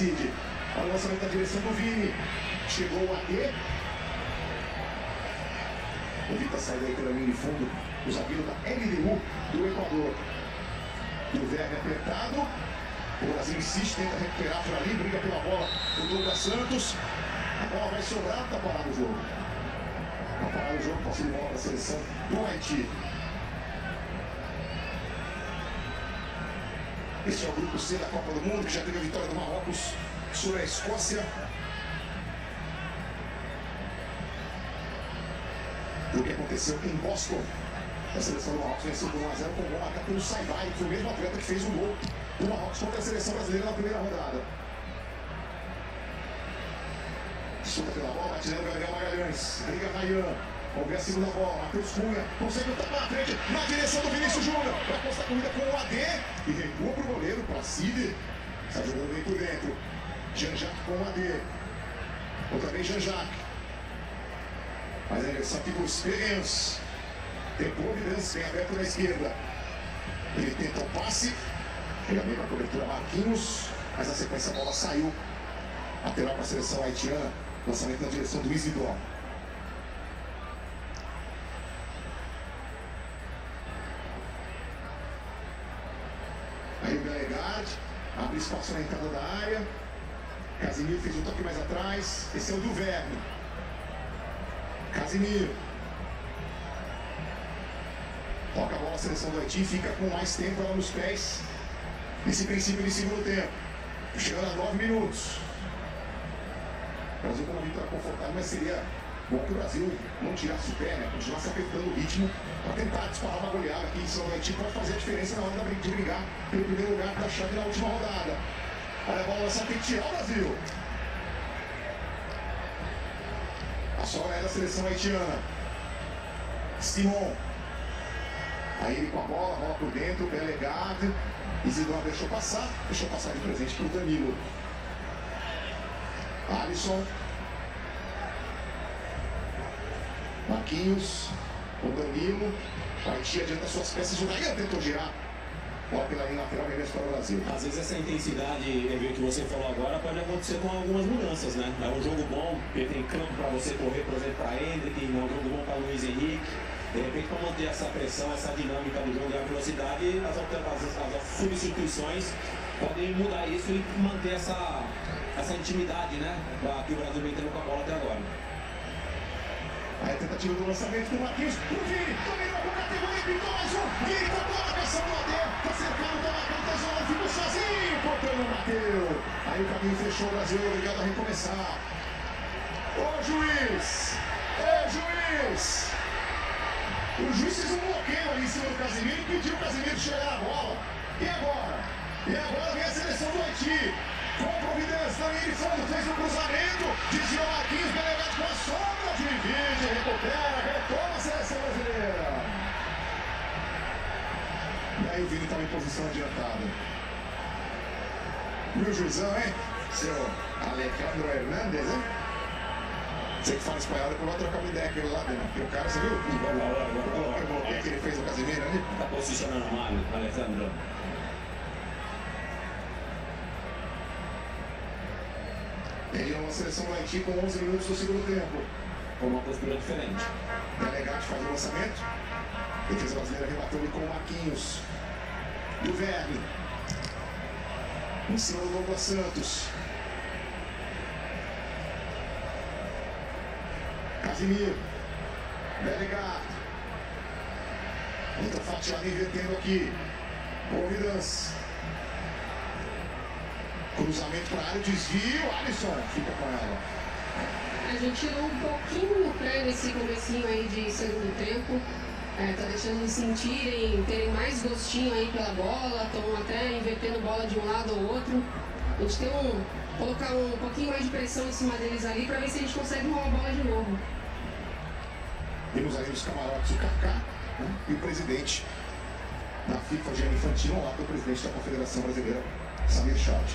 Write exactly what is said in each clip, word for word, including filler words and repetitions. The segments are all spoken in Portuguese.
Cid. Olha o lançamento na direção do Vini. Chegou o A D. Evita a saída aí pela linha de fundo. O zagueiro da L D U do Equador. E o Werner apertado. O Brasil insiste, tenta recuperar por ali, briga pela bola o Douglas Santos. A bola vai sobrar, tá parado o jogo. Tá parado o jogo, posse de bola para a seleção do Haiti. Este é o grupo C da Copa do Mundo, que já teve a vitória do Marrocos sobre a Escócia. O que aconteceu em Boston? A seleção do Marrocos venceu por um a zero com o gol marcado pelo Saibai, que foi o mesmo atleta que fez o gol do Marrocos contra a seleção brasileira na primeira rodada. Solta pela bola, vai tirando o Gabriel Magalhães. Briga Rayan. Vamos ver a segunda bola. Matheus Cunha consegue o tapa na frente, na direção do Vinícius Júnior. Vai postar a corrida com o A D e recua pro goleiro, para Cid. Está jogando bem por dentro. Jean-Jacques com o A D. Outra vez Jean-Jacques. Mas a inversão aqui por Experience. Tem Providence, bem aberto na esquerda. Ele tenta o passe. Chega bem para a cobertura Marquinhos. Mas na sequência a bola saiu. Lateral para a seleção haitiana. Lançamento na direção do Isidro. Aí o Belegard abre espaço na entrada da área. Casimiro fez um toque mais atrás. Esse é o do Verne. Casimiro. Toca a bola a seleção do Haiti. Fica com mais tempo lá nos pés. Nesse princípio de segundo tempo. Chegando a nove minutos. O Brasil com uma vitória confortável, mas seria bom que o Brasil não tirasse o pé, né? Continuasse apertando o ritmo para tentar disparar uma goleada aqui em São Haiti. Pode fazer a diferença na hora da briga de brigar pelo primeiro lugar da chave na última rodada. Olha a bola lançada, tem que tirar o Brasil. A sobra é da seleção haitiana. Simon. Aí ele com a bola, bola por dentro, Belegard. Isidro deixou passar, deixou passar de presente para o Danilo. Alisson. Marquinhos. O Danilo. O Haiti adianta suas peças. O Rayan tentou girar. Bola pela linha lateral, reverso para o Brasil. Às vezes essa intensidade que você falou agora pode acontecer com algumas mudanças, né? É um jogo bom, porque tem campo para você correr, por exemplo, para Hendrick, é um jogo bom para Luiz Henrique. De repente, para manter essa pressão, essa dinâmica do jogo e a velocidade, as, as, as substituições podem mudar isso e manter essa, essa intimidade, né? Que o Brasil vem tendo com a bola até agora. Aí a tentativa do lançamento do Marquinhos. O Vini, dominou com categoria, pintou mais um. Vini tocou na pressão do A D. Tá cercado, tá marcando, tá isolado, ficou sozinho. Cortando o Mateus. Aí o caminho fechou, o Brasil é obrigado a recomeçar. Ô juiz! Ô juiz! O juiz fez um bloqueio ali em cima do Casimiro e pediu o Casimiro chegar na bola. E agora? E agora vem a seleção do Haiti. Com Providência na linha de fundo, fez um cruzamento. Desviou Marquinhos, Belegard com a sombra. Divide, recupera, retoma a seleção brasileira. E aí o Vini estava em posição adiantada. E o juizão, hein? Seu Alejandro Hernández, hein? Você que fala espanhol, depois vai trocar uma ideia com ele lá dentro. Porque o cara, você viu? O bloqueio que ele fez no Casimiro ali? Tá posicionando mal, Alejandro. Ele é uma seleção do Haiti com onze minutos do segundo tempo. Com uma postura diferente. Delegado faz o lançamento. A defesa brasileira rebateu ali com o Marquinhos. E o Verne. Em cima do Douglas Santos. Casimiro. Delegado. Outra fatiada invertendo aqui. Providência. Cruzamento para a área, desvio. Alisson fica com ela. A gente tirou um pouquinho o pé nesse comecinho aí de segundo tempo. É, tá deixando eles sentirem, terem mais gostinho aí pela bola. Estão até invertendo bola de um lado ou outro. A gente tem um. Colocar um pouquinho mais de pressão em cima deles ali para ver se a gente consegue roubar a bola de novo. Temos aí os camarotes, o Kaká, né? E o presidente da FIFA, Gianni Infantino, lá do presidente da Confederação Brasileira, Samir Chad.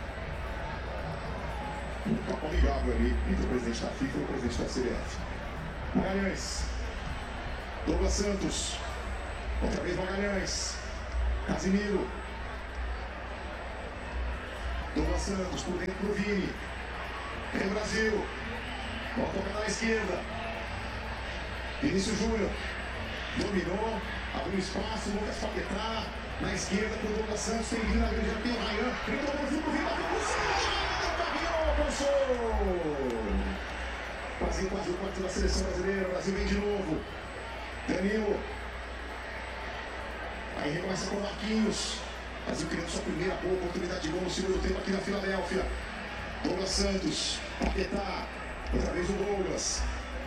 Um papo amigável ali entre o presidente da FIFA e o presidente da C B F. Magalhães. Douglas Santos. Outra vez Magalhães. Casimiro. Douglas Santos por dentro pro Vini. Vem o Brasil. Bola tocando na esquerda. Vinícius Júnior. Dominou. Abriu espaço. Lucas Paquetá. Na esquerda pro Douglas Santos. Tem vindo na grande já tem o Ryan. Ele tomou o fundo. Vira pro Santos. Gabriel alcançou. Brasil quase o quarto da seleção brasileira. O Brasil vem de novo. Danilo. Aí recomeça com o Marquinhos. Brasil criando sua primeira boa oportunidade de gol no segundo tempo aqui na Filadélfia. Douglas Santos. Paquetá. Outra vez o Douglas.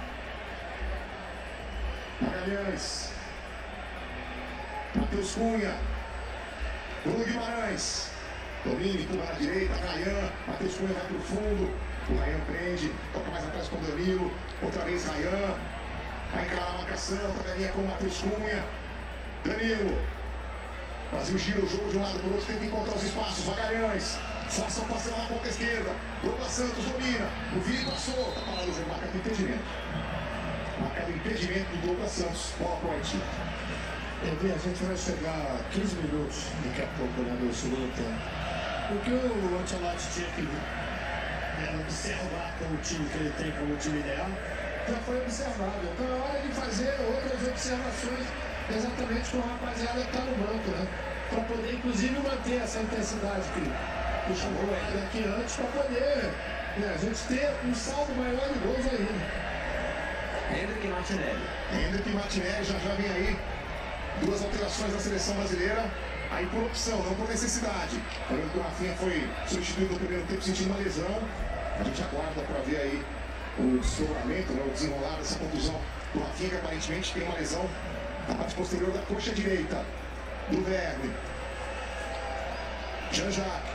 Magalhães. Matheus Cunha. Bruno Guimarães. Domínio, empurra na direita. Ryan. Matheus Cunha vai para o fundo. O Ryan prende. Toca mais atrás com o Danilo. Outra vez Ryan. Vai encarar a marcação. Tabelinha com o Matheus Cunha. Danilo. Brasil gira o jogo de um lado para o outro. Tenta encontrar os espaços. Magalhães. Força o passe lá na ponta esquerda. Douglas Santos domina. O Vini passou. Tá parado o jogo. Marca do impedimento. Marca do impedimento do Douglas Santos. Bola pro Haiti. A gente vai chegar a quinze minutos daqui a pouco, né, no segundo tempo. O que o Ancelotti tinha que é, observar com o time que ele tem como time ideal, já foi observado. Então é hora de fazer outras observações exatamente com a rapaziada que está no banco, né? Para poder, inclusive, manter essa intensidade que, que chamou aqui antes, para poder né, a gente ter um saldo maior de gols ainda. Hendrick e Martinelli. Hendrick e Martinelli já já vem aí. Duas alterações na seleção brasileira, aí por opção, não por necessidade. Lembrando que o Rafinha foi substituído no primeiro tempo sentindo uma lesão. A gente aguarda para ver aí o desdobramento, né, o desenrolar dessa contusão do Rafinha, que aparentemente tem uma lesão na parte posterior da coxa direita do Verme. Jean-Jacques.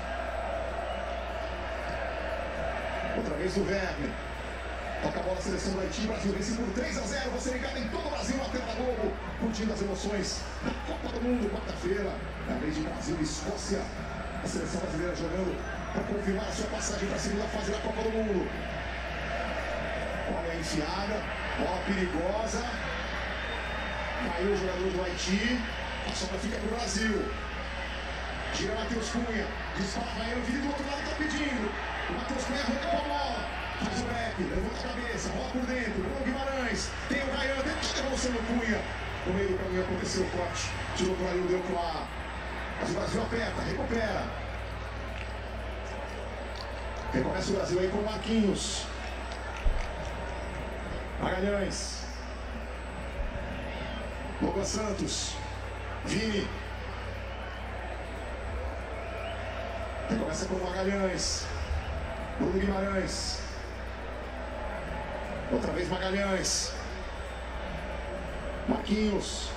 Outra vez do Verme. Toca a bola a seleção do Haiti, Brasil vence por três a zero, você ligado em todo o Brasil, na tela da Globo, curtindo as emoções da Copa do Mundo, quarta-feira, na vez de Brasil e Escócia, a seleção brasileira jogando para confirmar a sua passagem para a segunda fase da Copa do Mundo. Olha a enfiada, bola perigosa, caiu o jogador do Haiti, a sobra fica para o Brasil. Gira Matheus Cunha, dispara, Ryan, Vini do outro lado está pedindo, o Matheus Cunha arranca a bola. Faz o rap, levanta a cabeça, bola por dentro, Bruno Guimarães, tem o Ryan, tem que devolução no Cunha. No meio do caminho aconteceu o corte, tirou do Ryan, deu pro ar. Mas o Brasil aperta, recupera. Recomeça o Brasil aí com o Marquinhos. Magalhães. Douglas Santos. Vini. Recomeça com o Magalhães. Bruno Guimarães. Outra vez Magalhães. Marquinhos.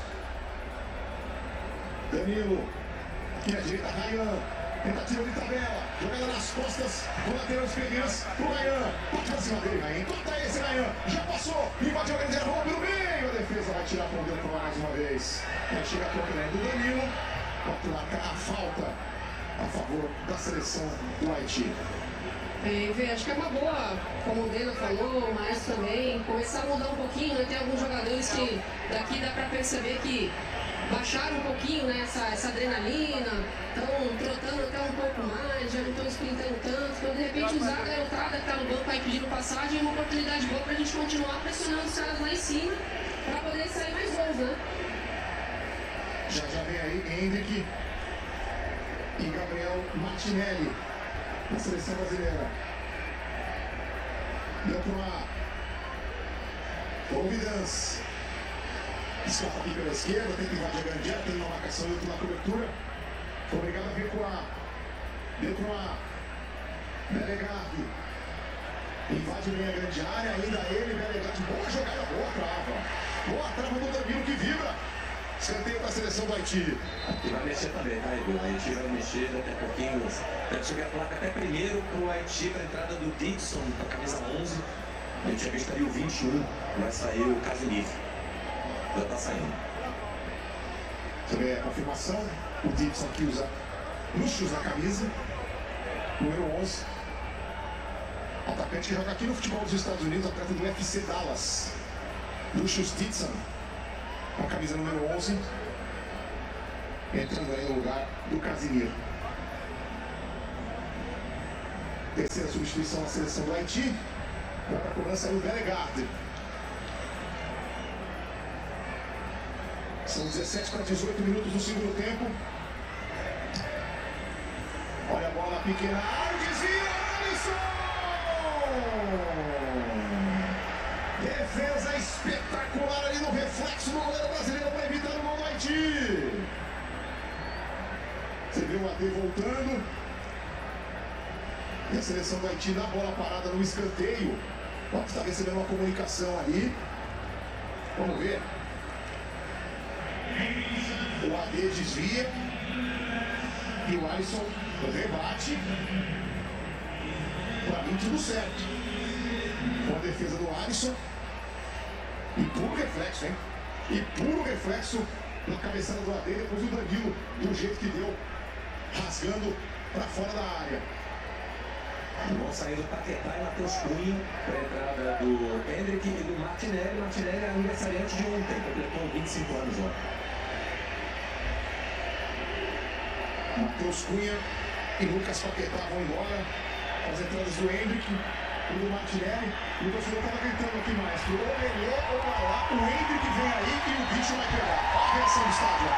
Danilo. Aqui na direita, Ryan. Tentativa de tabela. Jogada nas costas do lateral esquerdo. O Ryan. Pode pra cima dele, Ryan. Encontra esse Ryan. Já passou. Invadiu a grande área. Rolou pelo meio. A defesa vai tirar a ponta dele mais uma vez. Vai chegar a ponta do Danilo. Pode marcar a falta a favor da seleção do Haiti. É, Vê, acho que é uma boa, como o Dena falou, o Maestro também, começar a mudar um pouquinho, né? Tem alguns jogadores que daqui dá para perceber que baixaram um pouquinho, né, essa, essa adrenalina, estão trotando até um pouco mais, já não estão sprintando tanto, então de repente usar a garotada que está no banco aí pedindo passagem é uma oportunidade boa para a gente continuar pressionando os caras lá em cima para poder sair mais gols, né? Já já vem aí Hendrick e Gabriel Martinelli na seleção brasileira. Deu para uma Providence. Escapa aqui pela esquerda, tenta invadir a grande área, tem uma marcação e outra na cobertura. Foi obrigado a recuar. Deu para uma Belegardi. Invade bem a grande área, ainda ele, Belegardi. Boa jogada, boa trava. Boa trava do Danilo que vibra. Escanteio da seleção do Haiti. E vai mexer também, tá, Edu? O Haiti vai mexer daqui a pouquinho. Deve subir a placa até primeiro pro Haiti para a entrada do Dixon, com a camisa onze. A gente já visto ali o vinte e um, vai sair o Casimir. Já tá saindo. Você vê a confirmação. O Dixon que usa luxos na camisa. Número onze. Atacante que joga aqui no futebol dos Estados Unidos, atleta do U F C Dallas. Luxus Dixon. Com a camisa número onze, entrando aí no lugar do Casimiro. Terceira substituição na seleção do Haiti. Vai para a cobrança aí o Delegado. São dezessete para dezoito minutos do segundo tempo. Olha a bola pequena área, desvio, Alisson! Defesa espetacular ali no reflexo do goleiro brasileiro para evitar o gol do Haiti. Você vê o A D voltando. E a seleção do Haiti na bola parada no escanteio. O Lopes está recebendo uma comunicação ali. Vamos ver. O A D desvia. E o Alisson rebate. Para mim tudo certo. Com a defesa do Alisson. E puro reflexo, hein? E puro reflexo na cabeçada do A D. Depois o Danilo, do jeito que deu, rasgando para fora da área. Vão sair do Paquetá e Matheus Cunha para a entrada do Hendrick e do Martinelli. Martinelli é aniversariante de ontem, completou vinte e cinco anos lá. Matheus Cunha e Lucas Paquetá vão embora. As entradas do Hendrick e do Martinelli. E o torcedor estava gritando aqui mais. Olha, olha lá, o Hendrick vem aí e o bicho vai pegar. Olha a reação do estádio.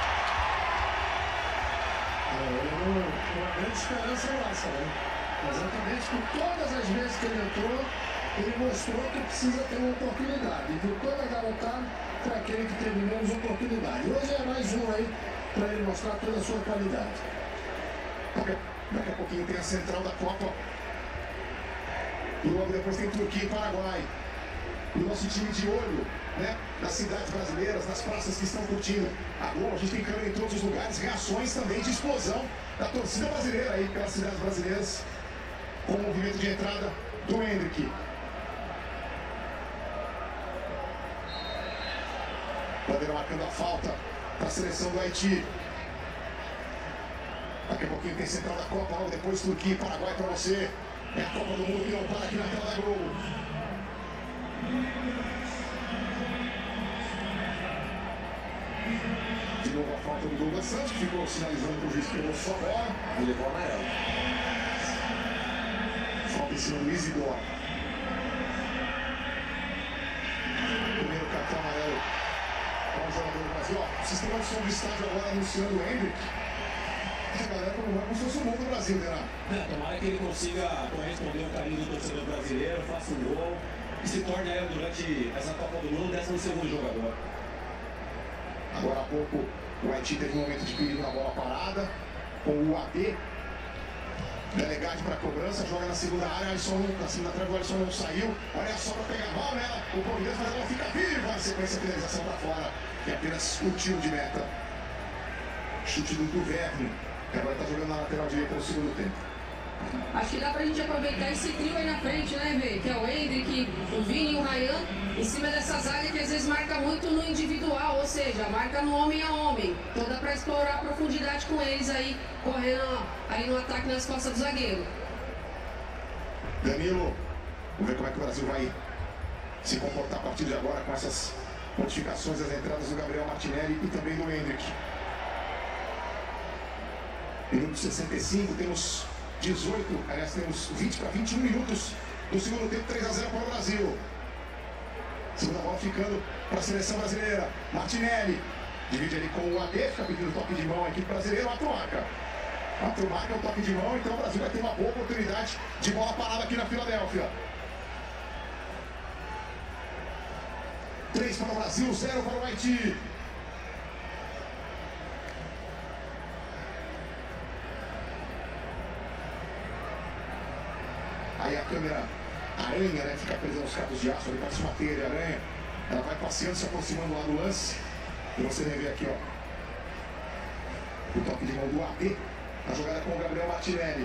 É, uma grande esperança nossa, né? Exatamente por todas as vezes que ele entrou, ele mostrou que precisa ter uma oportunidade. E de toda a garotada, foi aquele que teve menos oportunidade. Hoje é mais um aí para ele mostrar toda a sua qualidade. Daqui a, daqui a pouquinho tem a central da Copa. E logo depois tem Turquia e Paraguai. E o nosso time de olho, né? Nas cidades brasileiras, nas praças que estão curtindo a Globo. A gente tem câmera em todos os lugares. Reações também de explosão da torcida brasileira aí pelas cidades brasileiras. Com o movimento de entrada do Hendrick. Bandeira marcando a falta para a seleção do Haiti. Daqui a pouquinho tem central da Copa, logo depois Turquia e Paraguai para você. É a Copa do Mundo que não para aqui na tela da Globo. De novo a falta do Douglas Santos, que ficou sinalizando para o juiz que levou só a bola. E levou amarelo. Falta em cima do Isidoro. Primeiro cartão amarelo para o jogador do Brasil. Ó, o sistema de som do estádio agora anunciando o Hendrick. A galera como como se fosse o mundo do Brasil, né? É, tomara que ele consiga corresponder ao carinho do torcedor brasileiro, faça um gol e se torne aí, durante essa Copa do Mundo, décimo segundo jogador. Agora há pouco o Haiti teve um momento de perigo na bola parada com o A D. Delegado para a cobrança, joga na segunda área, Alisson na segunda trave, o Alisson não saiu. Olha só para pegar a bola nela, o Palmeiras, mas ela fica viva. A sequência de finalização para fora, que é apenas um tiro de meta. Chute do Duverne, que agora está jogando na lateral direita no segundo tempo. Acho que dá pra gente aproveitar esse trio aí na frente, né, Vê? Que é o Hendrick, o Vini e o Ryan, em cima dessa zaga que às vezes marca muito no individual, ou seja, marca no homem a homem. Então dá pra explorar a profundidade com eles aí, correndo aí no ataque nas costas do zagueiro. Danilo, vamos ver como é que o Brasil vai se comportar a partir de agora com essas modificações das entradas do Gabriel Martinelli e também do Hendrick. Minuto sessenta e cinco, temos dezoito, aliás, temos vinte para vinte e um minutos do segundo tempo, três a zero para o Brasil. Segunda bola ficando para a seleção brasileira. Martinelli divide ali com o A D, fica pedindo toque de mão a equipe brasileira, quatro marca. quatro marca o toque de mão, então o Brasil vai ter uma boa oportunidade de bola parada aqui na Filadélfia. três para o Brasil, zero para o Haiti. Aí a câmera aranha, né? Fica presa nos cabos de aço, ali parece uma teia de aranha. Ela vai passeando, se aproximando lá do lance. E você vê aqui, ó, o toque de mão do A D. A jogada com o Gabriel Martinelli.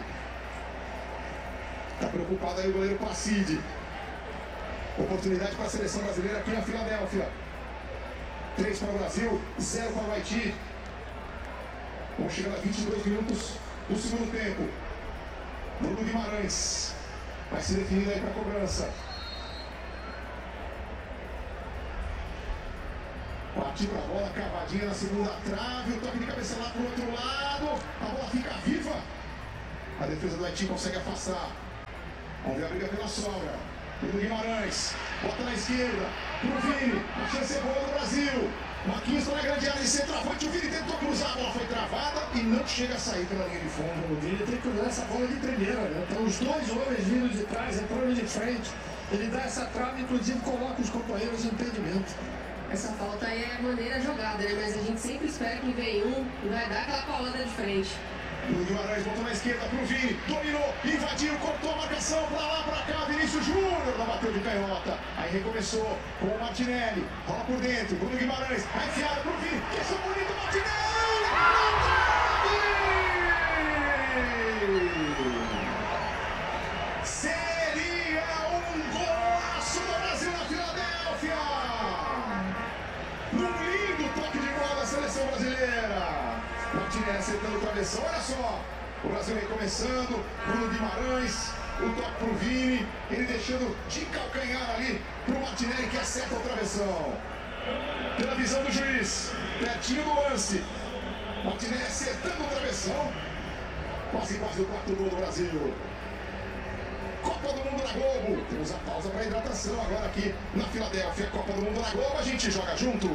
Tá preocupado aí o goleiro Placide. Oportunidade para a seleção brasileira aqui na Filadélfia. três para o Brasil, zero para o Haiti. Vamos chegar a vinte e dois minutos do segundo tempo. Bruno Guimarães vai se definindo aí para a cobrança. Partiu para a bola, cavadinha na segunda trave, o toque de cabeça lá para o outro lado. A bola fica viva. A defesa do Haiti consegue afastar. Vamos ver a briga pela sobra. Bruno Guimarães, bota na esquerda, pro Vini, a chance é boa do Brasil. Marquinhos está na grande área de centroavante, o Vini tentou cruzar, a bola foi travada e não chega a sair pela linha de fundo. O Vini tem que cruzar essa bola de primeira, né? Então os dois homens vindo de trás, entrando de frente, ele dá essa trava, inclusive coloca os companheiros em impedimento. Essa falta aí é maneira jogada, né? Mas a gente sempre espera que vem um e vai dar aquela paulada de frente. O Guimarães botou na esquerda pro Vini, dominou, invadiu, cortou a marcação, pra lá, pra cá, Vinícius Júnior, não bateu de canhota. Aí recomeçou com o Martinelli, rola por dentro, Bruno Guimarães, a enfiada pro Vini, que é bonito, Martinelli! Seria um golaço do Brasil na Filadélfia! Um lindo toque de bola da seleção brasileira! Martinelli acertando o travessão, olha só! O Brasil vem começando, Bruno Guimarães, o toque pro Vini, ele deixando de calcanhar ali pro Martinelli que acerta o travessão. Pela visão do juiz, pertinho do lance. Martinelli acertando o travessão. Quase, quase o quarto gol do Brasil. Copa do Mundo na Globo. Temos a pausa para hidratação agora aqui na Filadélfia. Copa do Mundo na Globo, a gente joga junto.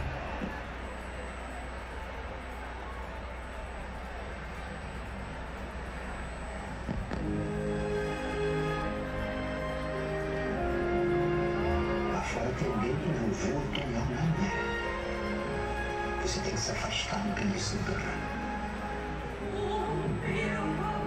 Fora tem alguém que não voa, Tom não é. Você tem que se afastar do que ele se engana.